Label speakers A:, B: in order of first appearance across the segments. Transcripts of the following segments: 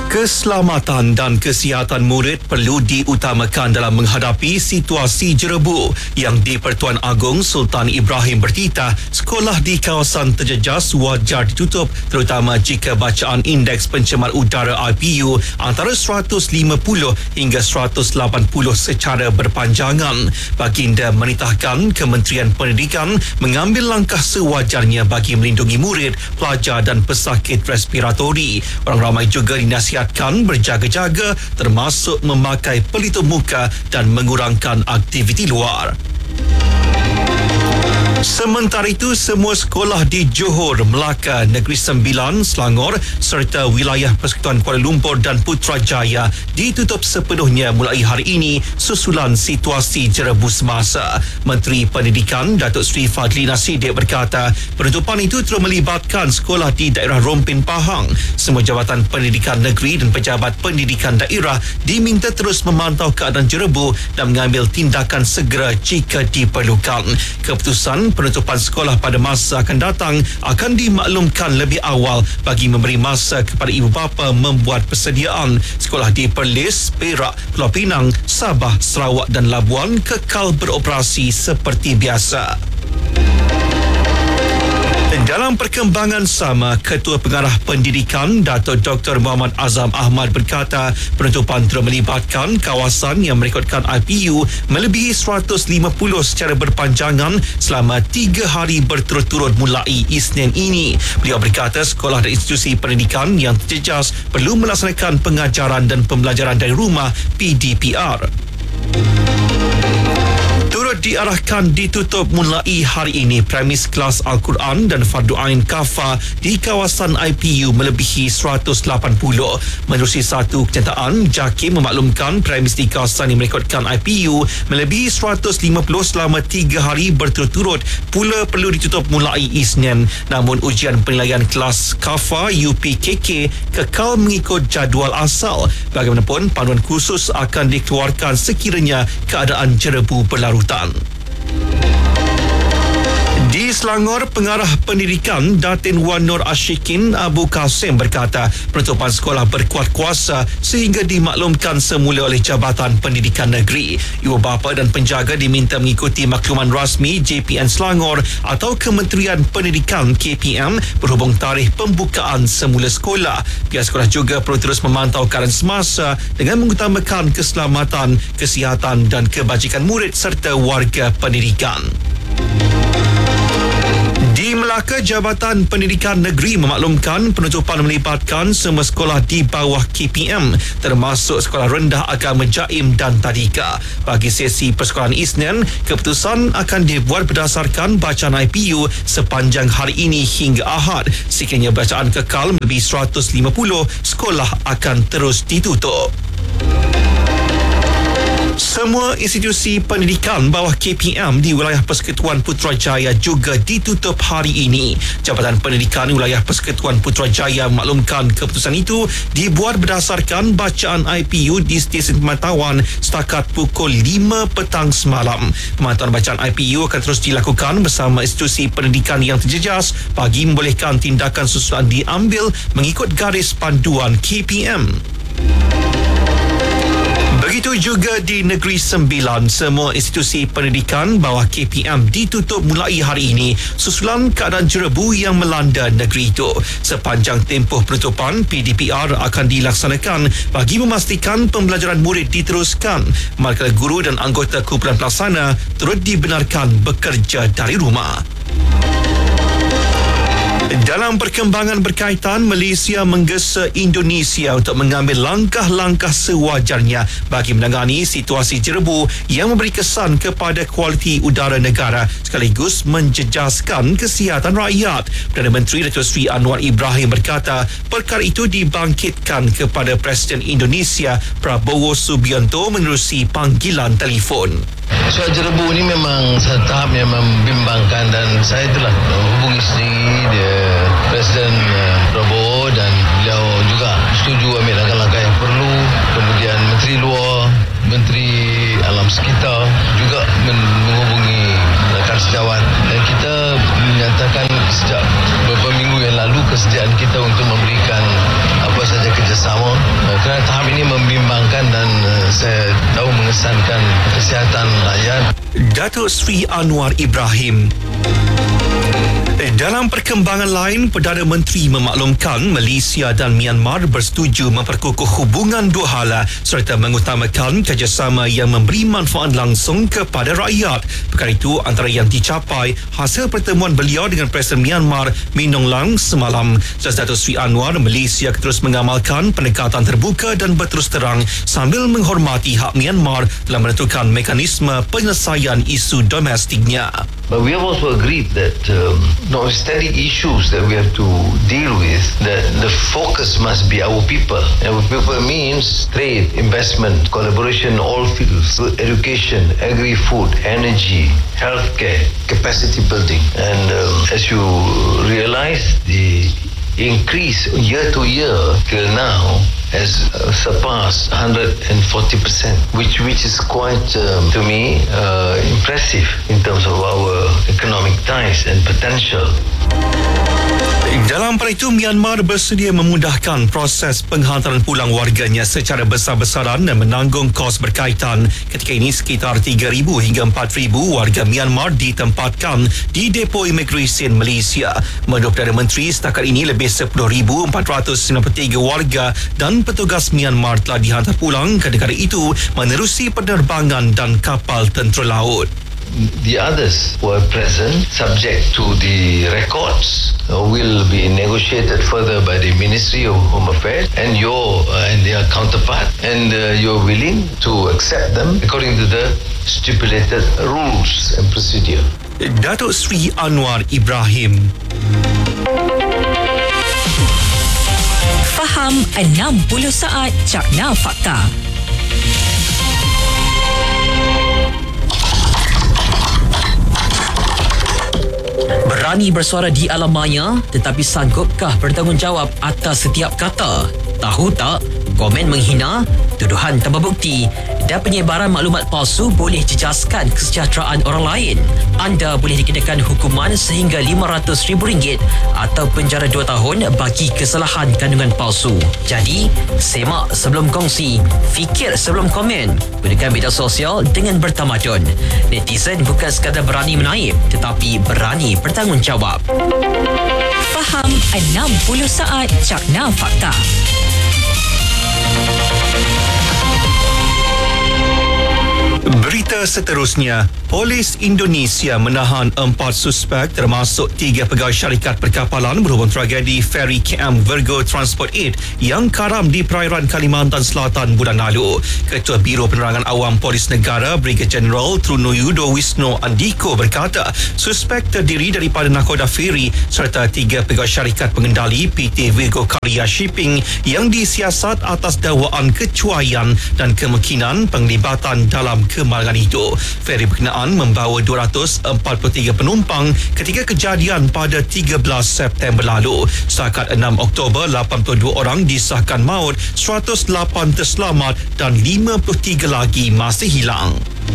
A: Keselamatan dan kesihatan murid perlu diutamakan dalam menghadapi situasi jerebu yang di-Pertuan Agong Sultan Ibrahim bertitah sekolah di kawasan terjejas wajar ditutup terutama jika bacaan indeks pencemar udara IPU antara 150 hingga 180 secara berpanjangan. Baginda menitahkan Kementerian Pendidikan mengambil langkah sewajarnya bagi melindungi murid, pelajar dan pesakit respiratori. Orang ramai juga dinasihatkan berjaga-jaga termasuk memakai pelitup muka dan mengurangkan aktiviti luar. Sementara itu, semua sekolah di Johor, Melaka, Negeri Sembilan, Selangor serta wilayah Persekutuan Kuala Lumpur dan Putrajaya ditutup sepenuhnya mulai hari ini susulan situasi jerebu semasa. Menteri Pendidikan Datuk Seri Fadlina Siddiq berkata, penutupan itu terus melibatkan sekolah di daerah Rompin Pahang. Semua jabatan pendidikan negeri dan pejabat pendidikan daerah diminta terus memantau keadaan jerebu dan mengambil tindakan segera jika diperlukan. Keputusan penutupan sekolah pada masa akan datang akan dimaklumkan lebih awal bagi memberi masa kepada ibu bapa membuat persediaan. Sekolah di Perlis, Perak, Pulau Pinang, Sabah, Sarawak dan Labuan kekal beroperasi seperti biasa. Dalam perkembangan sama, Ketua Pengarah Pendidikan Datuk Dr. Muhammad Azam Ahmad berkata penutupan terus melibatkan kawasan yang merekodkan IPU melebihi 150 secara berpanjangan selama 3 hari berturut-turut mulai Isnin ini. Beliau berkata sekolah dan institusi pendidikan yang terjejas perlu melaksanakan pengajaran dan pembelajaran dari rumah PDPR. Turut diarahkan ditutup mulai hari ini premis kelas Al-Quran dan Fardu Ain Kafa di kawasan IPU melebihi 180. Menerusi satu kenyataan, JAKIM memaklumkan premis di kawasan yang merekodkan IPU melebihi 150 selama 3 hari berturut-turut pula perlu ditutup mulai Isnin. Namun ujian penilaian kelas Kafa UPKK kekal mengikut jadual asal. Bagaimanapun, panduan khusus akan dikeluarkan sekiranya keadaan jerebu berlarutan. Di Selangor, Pengarah Pendidikan Datin Wan Nur Ashikin Abu Kasim berkata penutupan sekolah berkuat kuasa sehingga dimaklumkan semula oleh Jabatan Pendidikan Negeri. Ibu bapa dan penjaga diminta mengikuti makluman rasmi JPN Selangor atau Kementerian Pendidikan KPM berhubung tarikh pembukaan semula sekolah. Pihak sekolah juga perlu terus memantau keadaan semasa dengan mengutamakan keselamatan, kesihatan dan kebajikan murid serta warga pendidikan. Di Melaka, Jabatan Pendidikan Negeri memaklumkan penutupan melibatkan semua sekolah di bawah KPM termasuk sekolah rendah agama Jaim dan Tadika. Bagi sesi persekolahan Isnin, keputusan akan dibuat berdasarkan bacaan IPU sepanjang hari ini hingga Ahad. Sekiranya bacaan kekal melebihi 150, sekolah akan terus ditutup. Semua institusi pendidikan bawah KPM di wilayah Persekutuan Putrajaya juga ditutup hari ini. Jabatan Pendidikan Wilayah Persekutuan Putrajaya memaklumkan keputusan itu dibuat berdasarkan bacaan IPU di stesen pemantauan setakat pukul 5 petang semalam. Pemantauan bacaan IPU akan terus dilakukan bersama institusi pendidikan yang terjejas bagi membolehkan tindakan susulan diambil mengikut garis panduan KPM. Begitu juga di Negeri Sembilan, semua institusi pendidikan bawah KPM ditutup mulai hari ini susulan keadaan jerebu yang melanda negeri itu. Sepanjang tempoh penutupan, PDPR akan dilaksanakan bagi memastikan pembelajaran murid diteruskan. Manakala guru dan anggota kumpulan pelaksana turut dibenarkan bekerja dari rumah. Dalam perkembangan berkaitan, Malaysia menggesa Indonesia untuk mengambil langkah-langkah sewajarnya bagi menangani situasi jerebu yang memberi kesan kepada kualiti udara negara sekaligus menjejaskan kesihatan rakyat. Perdana Menteri Datuk Seri Anwar Ibrahim berkata perkara itu dibangkitkan kepada Presiden Indonesia Prabowo Subianto menerusi panggilan telefon.
B: Soal jerebu ni memang satu tahap yang membimbangkan dan saya telah hubungi sendiri dia Presiden Prabowo dan beliau juga setuju ambil langkah-langkah yang perlu. Kemudian Menteri Luar, Menteri Alam Sekitar juga menghubungi rakan sejawat dan kita menyatakan sejak beberapa minggu yang lalu kesediaan kita untuk memberikan apa saja kerjasama tahap ini membimbangkan dan saya tahu mengesankan kesihatan rakyat.
A: Datuk Seri Anwar Ibrahim. Dalam perkembangan lain, Perdana Menteri memaklumkan Malaysia dan Myanmar bersetuju memperkukuh hubungan dua hala serta mengutamakan kerjasama yang memberi manfaat langsung kepada rakyat. Perkara itu antara yang dicapai hasil pertemuan beliau dengan Presiden Myanmar Min Aung Hlaing semalam. Jelas Datuk Seri Anwar, Malaysia terus mengamalkan pendekatan terbuka dan berterus terang sambil menghormati hak Myanmar dalam menentukan mekanisme penyelesaian isu domestiknya.
B: But we have also agreed that notwithstanding issues that we have to deal with, that the focus must be our people. Our people means trade, investment, collaboration in all fields, education, agri-food, energy, healthcare, capacity building. And as you realize, the increase year to year till now has surpassed 140%, which is quite, to me, impressive in terms of our economic ties and potential.
A: Dalam pada itu, Myanmar bersedia memudahkan proses penghantaran pulang warganya secara besar-besaran dan menanggung kos berkaitan. Ketika ini, sekitar 3,000 hingga 4,000 warga Myanmar ditempatkan di depo imigresen Malaysia. Menurut Perdana Menteri, setakat ini lebih 10,493 warga dan petugas Myanmar telah dihantar pulang ke negara itu menerusi penerbangan dan kapal tentera laut.
B: The others who are present, subject to the records, will be negotiated further by the Ministry of Home Affairs and their counterpart, and you're willing to accept them according to the stipulated rules and procedure.
A: Datuk Seri Anwar Ibrahim.
C: Faham 60 saat Cakna Fakta. Berani bersuara di alam maya, tetapi sanggupkah bertanggungjawab atas setiap kata? Tahu tak, komen menghina, tuduhan tanpa bukti dan penyebaran maklumat palsu boleh jejaskan kesejahteraan orang lain. Anda boleh dikenakan hukuman sehingga RM500,000 atau penjara 2 tahun bagi kesalahan kandungan palsu. Jadi, semak sebelum kongsi, fikir sebelum komen. Gunakan media sosial dengan bertamadun. Netizen bukan sekadar berani menaip, tetapi berani bertanggungjawab. Faham 60 saat Cakna Fakta.
A: Berita seterusnya, Polis Indonesia menahan 4 suspek termasuk 3 pegawai syarikat perkapalan berhubung tragedi feri KM Virgo Transport 8 yang karam di perairan Kalimantan Selatan bulan lalu. Ketua Biro Penerangan Awam Polis Negara Brigadier Jeneral Trunoyudo Wisnu Andiko berkata, suspek terdiri daripada nakoda feri serta 3 pegawai syarikat pengendali PT Virgo Karya Shipping yang disiasat atas dakwaan kecuaian dan kemungkinan penglibatan dalam kemalangan itu. Feri berkenaan membawa 243 penumpang ketika kejadian pada 13 September lalu. Setakat 6 Oktober, 82 orang disahkan maut, 108 terselamat dan 53 lagi masih hilang.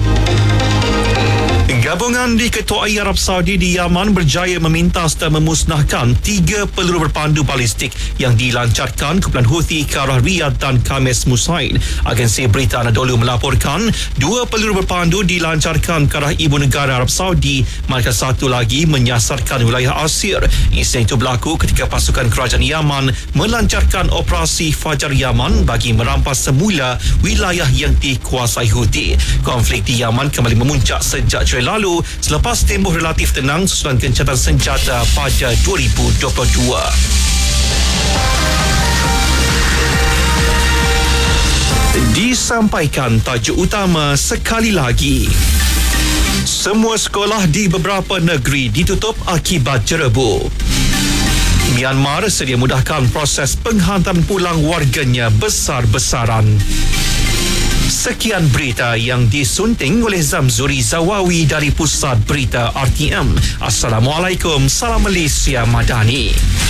A: Gabungan diketuai Arab Saudi di Yaman berjaya memintas dan memusnahkan 3 peluru berpandu balistik yang dilancarkan kumpulan Houthi ke arah Riyadh dan Khamis Musaid. Agensi Berita Anadolu melaporkan 2 peluru berpandu dilancarkan ke arah ibu negara Arab Saudi, manakala satu lagi menyasarkan wilayah Asir. Insiden itu berlaku ketika pasukan kerajaan Yaman melancarkan operasi Fajar Yaman bagi merampas semula wilayah yang dikuasai Houthi. Konflik di Yaman kembali memuncak sejak Julai lalu selepas tempoh relatif tenang susulan gencatan senjata pada 2022. Disampaikan tajuk utama sekali lagi. Semua sekolah di beberapa negeri ditutup akibat jerebu. Myanmar sedia mudahkan proses penghantaran pulang warganya besar-besaran. Sekian berita yang disunting oleh Zamzuri Zawawi dari Pusat Berita RTM. Assalamualaikum, salam Malaysia Madani.